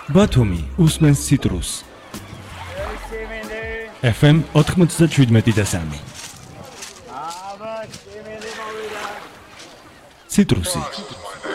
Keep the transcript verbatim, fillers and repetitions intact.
ბათუმი უსმენს ციტრუს. ეფ ემ ოთხმოცდაშვიდმეტი და სამი. ციტრუსი.